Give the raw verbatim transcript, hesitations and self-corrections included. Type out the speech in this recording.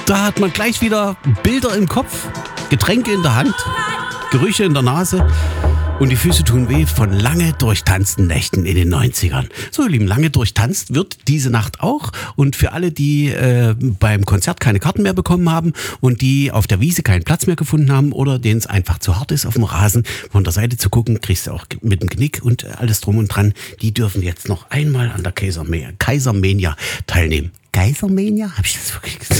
Da hat man gleich wieder Bilder im Kopf, Getränke in der Hand, Gerüche in der Nase und die Füße tun weh von lange durchtanzten Nächten in den neunzigern. So, ihr Lieben, lange durchtanzt wird diese Nacht auch. Und für alle, die äh, beim Konzert keine Karten mehr bekommen haben und die auf der Wiese keinen Platz mehr gefunden haben oder denen es einfach zu hart ist, auf dem Rasen von der Seite zu gucken, kriegst du auch mit dem Knick und alles drum und dran. Die dürfen jetzt noch einmal an der Kaisermania, Kaisermania teilnehmen. Kaisermania? Hab ich das wirklich gesagt?